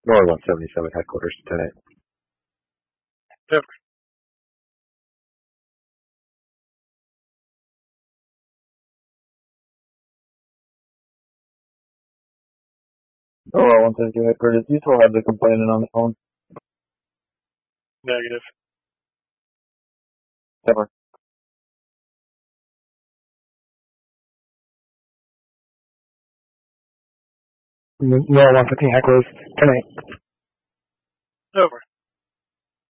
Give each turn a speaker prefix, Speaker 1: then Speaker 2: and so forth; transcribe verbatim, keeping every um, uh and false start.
Speaker 1: Nor one seventy-seven headquarters tonight.
Speaker 2: Over.
Speaker 3: Nor one seventy-two headquarters. You still have the complainant on the phone.
Speaker 2: Negative.
Speaker 3: Over.
Speaker 4: Nor one fifteen headquarters tonight.
Speaker 2: Over.